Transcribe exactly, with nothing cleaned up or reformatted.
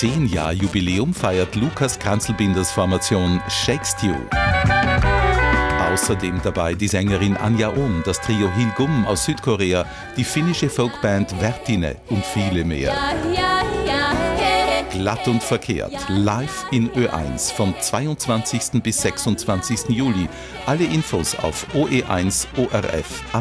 Zehn-Jahr-Jubiläum feiert Lukas Kanzelbinders Formation Shakes-Stew. Außerdem dabei die Sängerin Anja Ohm, das Trio Hilgum aus Südkorea, die finnische Folkband Vertine und viele mehr. Glatt und verkehrt, live in Ö eins vom zweiundzwanzigsten bis sechsundzwanzigsten Juli. Alle Infos auf O E eins O R F At